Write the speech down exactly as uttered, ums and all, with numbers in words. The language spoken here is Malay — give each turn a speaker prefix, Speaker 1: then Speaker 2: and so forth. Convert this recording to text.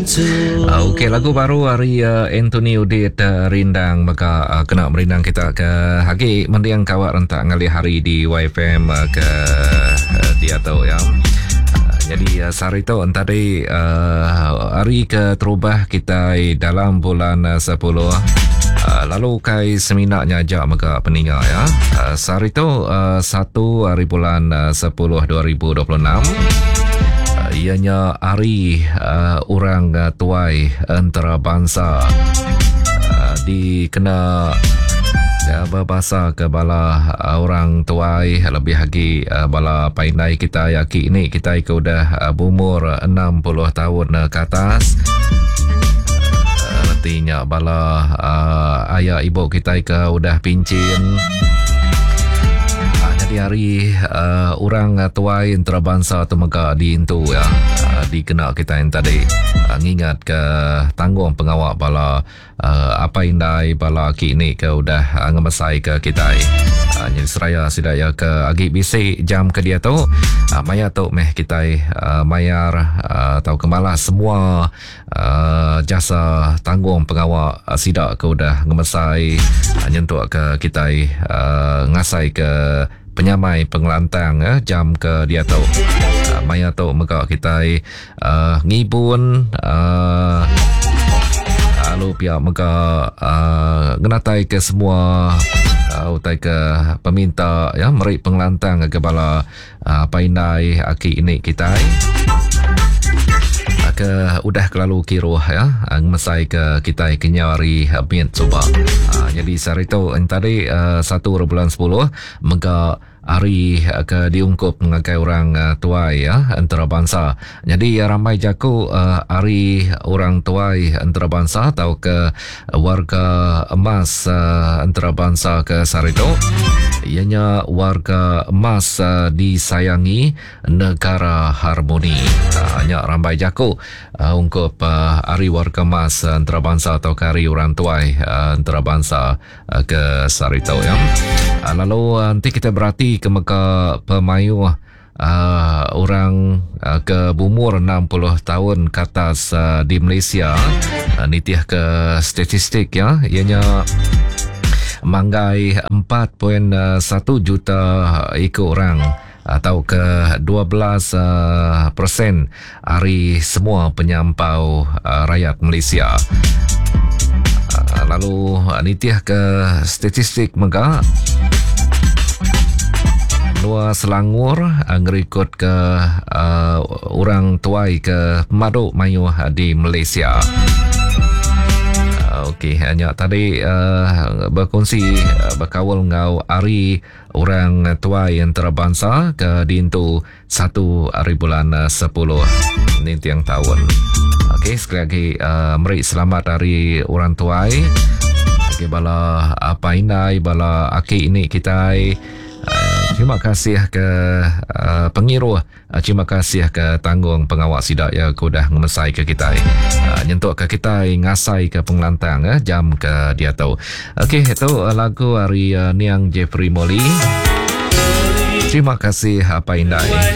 Speaker 1: Uh, Okey, lagu baru hari uh, Anthony Udit uh, Rindang maka uh, kena merindang kita ke hagi mendiang kawak rentak ngali hari di Y F M uh, ke uh, dia tahu ya. Uh, jadi uh, sehari itu tadi uh, hari ke terubah kita dalam bulan uh, sepuluh. Uh, lalu kai seminaknya ajak maka peninggal ya. Uh, sehari itu uh, satu hari bulan uh, sepuluh dua ribu dua puluh enam. Ianya hari uh, orang uh, tuai antarabangsa uh, dikena ya, berbahasa ke bala uh, orang tuai lebih lagi uh, bala painai kita yaki ini kita ke udah uh, berumur enam puluh tahun uh, ke atas. Uh, artinya bala uh, ayah ibu kita ke udah pincin. Di hari uh, orang uh, tuai antarabangsa tu maka diintu ya uh, dikenal kita yang tadi uh, ngingat ke tanggung pengawal bala uh, apa indai bala kini ke udah uh, ngemesai ke kita uh, jadi seraya sidaya ke agi bisi jam ke dia tu uh, maya tu meh kita uh, mayar uh, atau kemalas semua uh, jasa tanggung pengawal uh, sidak ke udah ngemesai uh, nyentuk ke kita uh, ngasai ke penyamai pengelantang eh, jam ke dia tahu uh, maya tahu maka kita uh, ngibun uh, lalu pihak maka uh, ngenatai ke semua uh, utai ke peminta ya meri pengelantang ke bala uh, painai aki ini kita ke udah kelalu kiruh ya ngemesai ke kita kenyari bin coba uh, jadi sehari itu tadi uh, satu bulan sepuluh maka hari ke diungkup mengakai orang uh, tuai ya antarabangsa. Jadi uh, ramai jaku uh, hari orang tuai antarabangsa atau ke warga emas uh, antarabangsa ke Sarito. Ianya warga emas uh, disayangi negara harmoni. Uh, hanya ramai jaku uh, ungkup uh, hari warga emas uh, antarabangsa atau ke hari orang tuai uh, antarabangsa uh, ke Sarito ya. Uh, lalu uh, nanti kita berarti ke meka pemayu uh, orang uh, ke umur enam puluh tahun ke atas uh, di Malaysia uh, nitiah ke statistik ya ianya manggai empat perpuluhan satu juta ikut orang atau ke dua belas persen hari semua penyampau uh, rakyat Malaysia. Uh, lalu uh, nitiah ke statistik maka Dua Selangor ngerikut ke uh, orang tuai ke Maduk Mayu di Malaysia. Uh, Okey, hanya tadi uh, berkongsi uh, berkawal ngau hari orang tuai antarabangsa ke dintu satu hari bulan uh, sepuluh ni tiang tahun. Okey, sekali lagi uh, meri selamat hari orang tuai. Okey, bala apa inai bala aki ini kita. Uh, terima kasih ke uh, pengiru, uh, terima kasih ke tanggung pengawal sidak ya kudah ngemesai ke kita uh, nyentuk ke kita ngasai ke pengelantang uh, jam ke dia tahu. Okey, itu uh, lagu hari uh, Niang Jeffrey Molly. Terima kasih apa indai.